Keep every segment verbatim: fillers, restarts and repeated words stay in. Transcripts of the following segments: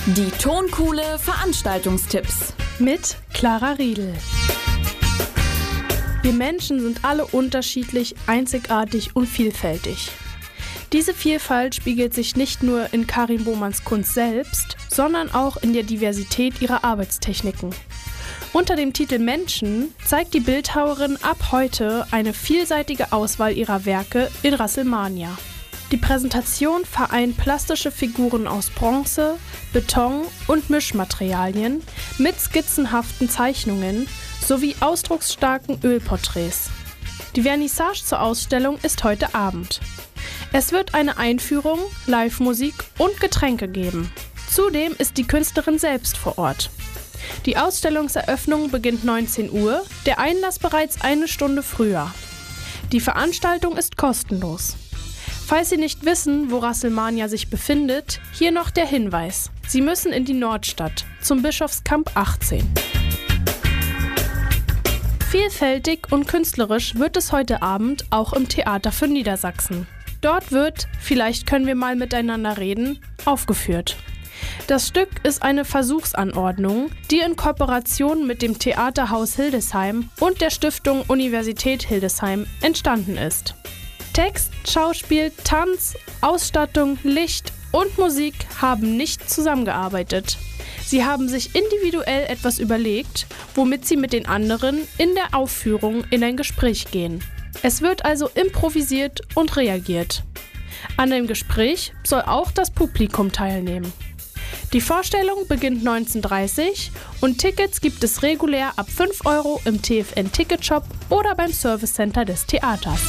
Die Tonkuhle Veranstaltungstipps mit Clara Riedl. Wir Menschen sind alle unterschiedlich, einzigartig und vielfältig. Diese Vielfalt spiegelt sich nicht nur in Karin Bohmanns Kunst selbst, sondern auch in der Diversität ihrer Arbeitstechniken. Unter dem Titel Menschen zeigt die Bildhauerin ab heute eine vielseitige Auswahl ihrer Werke in Rasselmania. Die Präsentation vereint plastische Figuren aus Bronze, Beton und Mischmaterialien mit skizzenhaften Zeichnungen sowie ausdrucksstarken Ölporträts. Die Vernissage zur Ausstellung ist heute Abend. Es wird eine Einführung, Live-Musik und Getränke geben. Zudem ist die Künstlerin selbst vor Ort. Die Ausstellungseröffnung beginnt neunzehn Uhr, der Einlass bereits eine Stunde früher. Die Veranstaltung ist kostenlos. Falls Sie nicht wissen, wo Rasselmania sich befindet, hier noch der Hinweis. Sie müssen in die Nordstadt, zum Bischofskamp achtzehn. Vielfältig und künstlerisch wird es heute Abend auch im Theater für Niedersachsen. Dort wird, vielleicht können wir mal miteinander reden, aufgeführt. Das Stück ist eine Versuchsanordnung, die in Kooperation mit dem Theaterhaus Hildesheim und der Stiftung Universität Hildesheim entstanden ist. Text, Schauspiel, Tanz, Ausstattung, Licht und Musik haben nicht zusammengearbeitet. Sie haben sich individuell etwas überlegt, womit sie mit den anderen in der Aufführung in ein Gespräch gehen. Es wird also improvisiert und reagiert. An dem Gespräch soll auch das Publikum teilnehmen. Die Vorstellung beginnt neunzehn Uhr dreißig und Tickets gibt es regulär ab fünf Euro im T F N-Ticketshop oder beim Service Center des Theaters.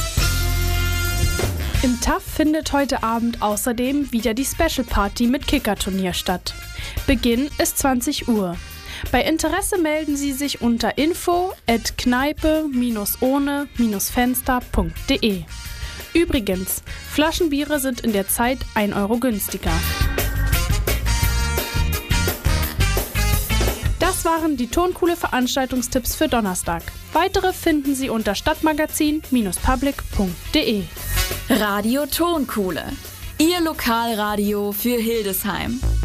Im T A F findet heute Abend außerdem wieder die Special Party mit Kickerturnier statt. Beginn ist zwanzig Uhr. Bei Interesse melden Sie sich unter info at kneipe ohne fenster punkt de. Übrigens, Flaschenbiere sind in der Zeit ein Euro günstiger. Das waren die Tonkuhle Veranstaltungstipps für Donnerstag. Weitere finden Sie unter stadtmagazin Bindestrich public punkt de. Radio Tonkuhle, Ihr Lokalradio für Hildesheim.